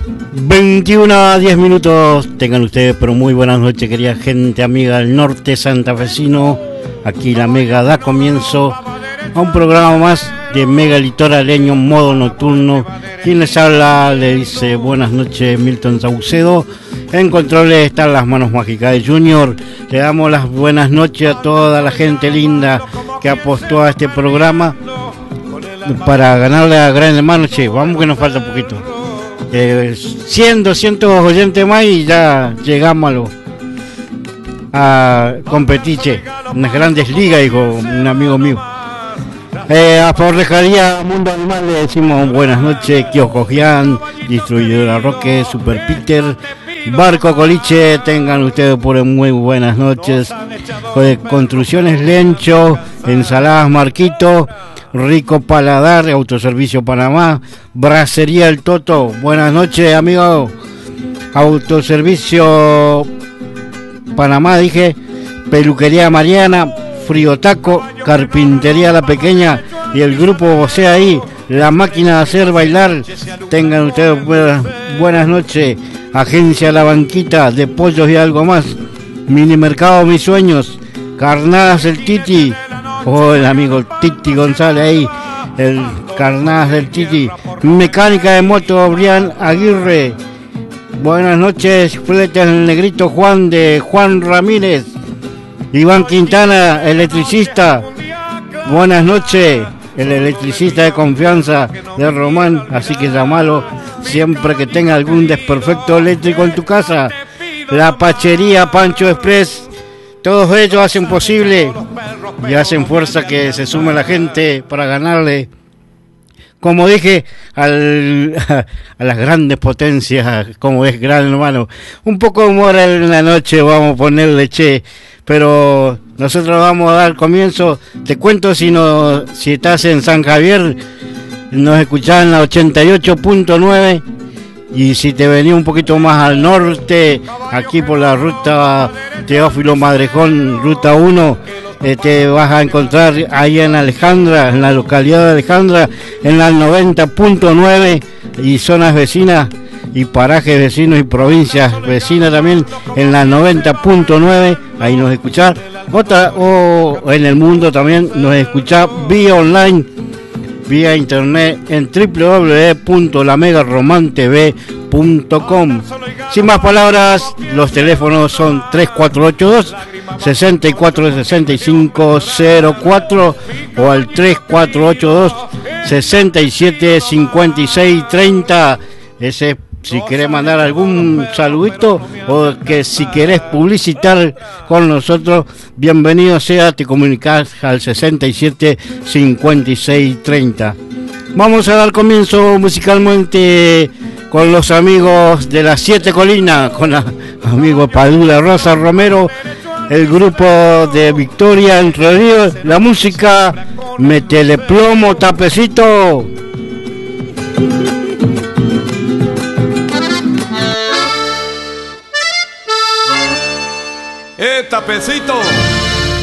21 a 10 minutos, tengan ustedes, pero muy buenas noches, querida gente amiga del norte santafesino. Aquí la Mega da comienzo a un programa más de Mega Litoraleño modo nocturno. Quien les habla le dice buenas noches, Milton Saucedo. En controles están las manos mágicas de Junior. Le damos las buenas noches a toda la gente linda que apostó a este programa para ganarle a Gran Hermano. Che, vamos que nos falta poquito. 100, 200 oyentes más y ya llegamos a competir, che, unas grandes ligas, dijo un amigo mío. A Forrejaría Mundo Animal le decimos buenas noches, Kiosco Gian, Distribuidora Roque, Super Peter, Barco Coliche, tengan ustedes por muy buenas noches. Construcciones Lencho, Ensaladas Marquito, Rico Paladar, Autoservicio Panamá, Bracería El Toto, buenas noches amigo. Autoservicio Panamá, dije, Peluquería Mariana, Friotaco, Carpintería La Pequeña y el grupo José ahí, La Máquina de Hacer Bailar, tengan ustedes buenas noches. Agencia La Banquita, de Pollos y algo más, Mini Mercado Mis Sueños, Carnadas El Titi, el amigo Titi González ahí, el Carnadas del Titi, Mecánica de Moto Brian Aguirre, buenas noches, Fletes El Negrito Juan de Juan Ramírez, Iván Quintana, electricista, buenas noches, el electricista de confianza de Román, así que llamalo siempre que tenga algún desperfecto eléctrico en tu casa. La Pachería Pancho Express, todos ellos hacen posible y hacen fuerza que se sume la gente para ganarle, como dije, a las grandes potencias, como es Gran Hermano. Un poco de humor en la noche vamos a ponerle, che, pero nosotros vamos a dar comienzo. Te cuento, si estás en San Javier, nos escuchás en la 88.9, y si te venís un poquito más al norte, aquí por la ruta Teófilo Madrejón, ruta 1, te vas a encontrar ahí en Alejandra, en la localidad de Alejandra, en la 90.9, y zonas vecinas y parajes vecinos y provincias vecinas también en la 90.9, ahí nos escuchás. O en el mundo también nos escuchás vía online, vía internet en www.lamegaromantv.com. Sin más palabras, los teléfonos son 3482 646504 o al 3482 675630. Ese, si querés mandar algún saludito o que si querés publicitar con nosotros, bienvenido sea, te comunicás al 675630. Vamos a dar comienzo musicalmente con los amigos de las Siete Colinas, con el amigo Padula Rosa Romero, el grupo de Victoria Entre Ríos, la música Metele Plomo Tapecito. Tapecito.